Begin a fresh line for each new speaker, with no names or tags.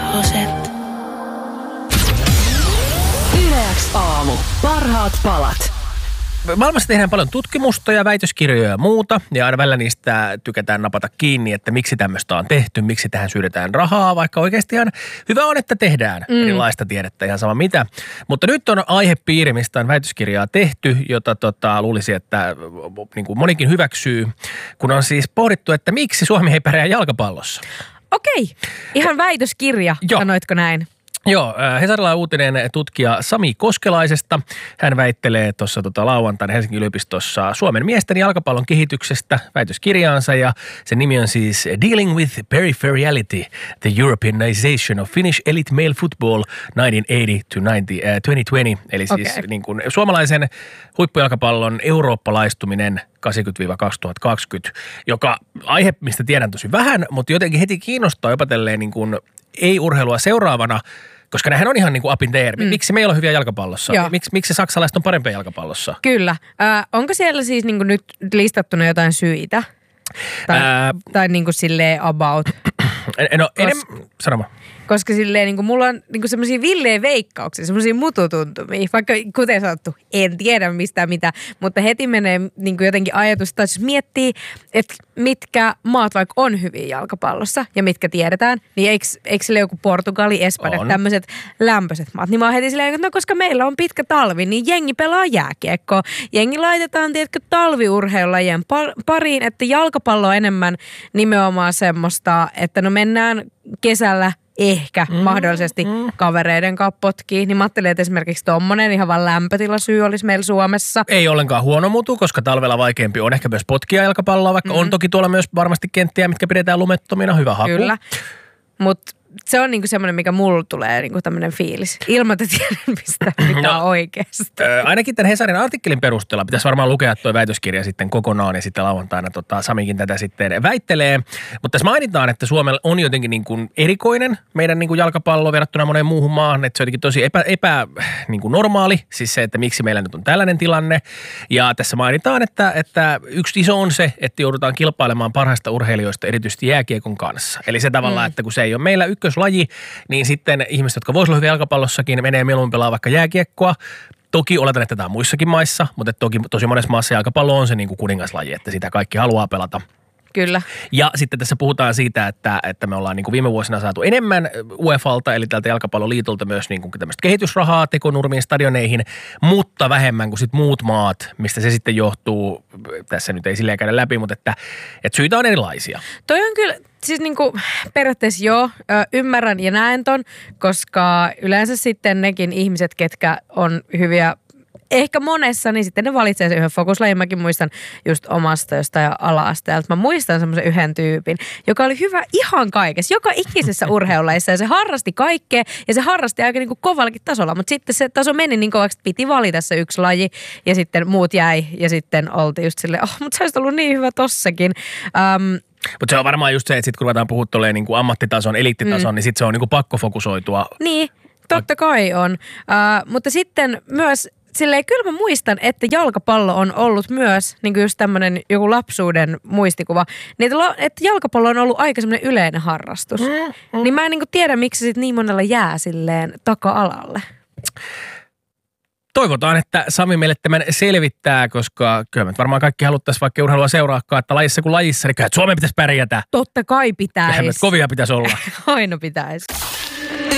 Yleäks aamu. Parhaat palat.
Maailmassa tehdään paljon tutkimusta ja väitöskirjoja ja muuta, ja aina välillä niistä tykätään napata kiinni, että miksi tämmöistä on tehty, miksi tähän syydetään rahaa, vaikka oikeasti ihan hyvä on, että tehdään erilaista tiedettä, ihan sama mitä. Mutta nyt on aihepiiri, mistä on väitöskirjaa tehty, jota luulisi, että niin kuin monikin hyväksyy, kun on siis pohdittu, että miksi Suomi ei pärjää jalkapallossa.
Okei, ihan väitöskirja, sanoitko näin?
Joo, Hesarilla on uutinen tutkija Sami Koskelaisesta. Hän väittelee tuossa lauantaina Helsingin yliopistossa Suomen miesten jalkapallon kehityksestä väitöskirjaansa, ja sen nimi on siis Dealing with Peripherality, the Europeanization of Finnish Elite Male Football 1980 to 2020, eli siis niin kuin suomalaisen huippujalkapallon eurooppalaistuminen 80-2020, joka aihe, mistä tiedän tosi vähän, mutta jotenkin heti kiinnostaa jopa tälleen niin kuin ei-urheilua seuraavana, koska nämähän on ihan niin kuin up in the air. Miksi meillä on hyviä jalkapallossa? Miksi saksalaiset on parempia jalkapallossa?
Kyllä. Onko siellä siis niin kuin nyt listattuna jotain syitä? Tai niin kuin silleen about? Sano. Koska silleen niin kuin mulla on niin kuin semmoisia villeen veikkauksia, semmoisia mututuntumia. Vaikka kuten sanottu, en tiedä mistä mitä, mutta heti menee niin kuin jotenkin ajatus, että jos miettii, että mitkä maat vaikka on hyviä jalkapallossa ja mitkä tiedetään, niin eikö sille joku Portugali, Espanja, tämmöiset lämpöiset maat. Niin mä oon heti silleen, että no koska meillä on pitkä talvi, niin jengi pelaa jääkiekkoa. Jengi laitetaan, tiedätkö, talviurheilulajien pariin, että jalkapallo on enemmän nimenomaan semmoista, että no mennään kesällä ehkä mahdollisesti kavereiden kanssa potkii, niin mä ajattelin, että esimerkiksi tommonen ihan vaan lämpötilasyy olisi meillä Suomessa.
Ei ollenkaan huono mutu, koska talvella vaikeampi on ehkä myös potkia jalkapalloa, vaikka on toki tuolla myös varmasti kenttiä, mitkä pidetään lumettomina, hyvä haku.
Kyllä, mutta se on niinku semmoinen, mikä mulla tulee niinku tämmöinen fiilis. Ilman, että tiedän mistä on oikeasti.
Ainakin tämän Hesarin artikkelin perusteella pitäisi varmaan lukea tuo väitöskirja sitten kokonaan, ja sitten lauantaina Samikin tätä sitten väittelee. Mutta tässä mainitaan, että Suomella on jotenkin niin kuin erikoinen meidän niin kuin jalkapallo verrattuna moneen muuhun maahan, että se on jotenkin tosi niin kuin normaali, siis se, että miksi meillä nyt on tällainen tilanne. Ja tässä mainitaan, että yksi iso on se, että joudutaan kilpailemaan parhaista urheilijoista erityisesti jääkiekon kanssa. Eli se tavallaan, että kun se ei ole meillä ykköslaji, niin sitten ihmiset, jotka voisivat olla hyviä jalkapallossakin, menee mieluummin pelaa vaikka jääkiekkoa. Toki oletan, että tämä on muissakin maissa, mutta tosi monessa maassa jalkapallo on se niin kuin kuningaslaji, että sitä kaikki haluaa pelata.
Kyllä.
Ja sitten tässä puhutaan siitä, että me ollaan niin kuin viime vuosina saatu enemmän UEFalta, eli tältä jalkapalloliitolta myös niin kuin tämmöistä kehitysrahaa tekonurmiin, stadioneihin, mutta vähemmän kuin sitten muut maat, mistä se sitten johtuu. Tässä nyt ei silleen käydä läpi, mutta että syitä on erilaisia.
Toi on kyllä, siis niinku periaatteessa ymmärrän ja näen ton, koska yleensä sitten nekin ihmiset, ketkä on hyviä ehkä monessa, niin sitten ne valitsee sen yhden fokuslajin. Mäkin muistan just omasta jostain ala-asteelta. Mä muistan semmoisen yhden tyypin, joka oli hyvä ihan kaikessa, joka ikisessä urheilulajissa. Ja se harrasti kaikkea ja se harrasti aika niinku kovallakin tasolla. Mutta sitten se taso meni niin kovaksi, että piti valita se yksi laji ja sitten muut jäi. Ja sitten oltiin just silleen, mutta sä olisit ollut niin hyvä tossakin.
Mutta se on varmaan just se, että sitten kun ruvetaan puhua tolleen niin kuin ammattitason, eliittitason, niin sitten se on niin kuin pakko fokusoitua.
Niin, totta kai on. Mutta sitten myös silleen kyllä mä muistan, että jalkapallo on ollut myös niin kuin just tämmöinen joku lapsuuden muistikuva. Niin että jalkapallo on ollut aika semmoinen yleinen harrastus. Niin mä en niin kuin tiedä, miksi se sitten niin monella jää silleen taka-alalle.
Toivotaan, että Sami meille tämän selvittää, koska kyllä me varmaan kaikki haluttaisiin vaikka urheilua seuraakaan, että lajissa kuin lajissa, niin kyllä Suomen pitäisi pärjätä.
Totta kai pitäisi.
Kyllähän me kovia pitäisi olla.
Aina pitäisi.